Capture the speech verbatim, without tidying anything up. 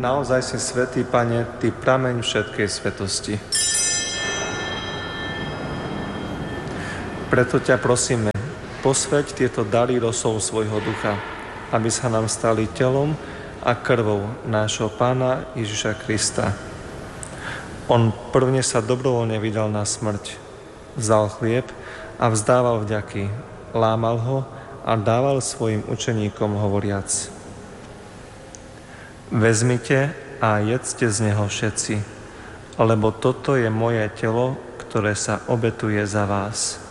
naozaj si svätý, Pane, Ty prameň všetkej svetosti. Preto ťa prosíme, posväť tieto dary rosou svojho ducha, aby sa nám stali telom a krvou nášho Pána Ježiša Krista. On prvne sa dobrovoľne vydal na smrť, vzal chlieb a vzdával vďaky, lámal ho a dával svojim učeníkom hovoriac: Vezmite a jedzte z neho všetci, lebo toto je moje telo, ktoré sa obetuje za vás.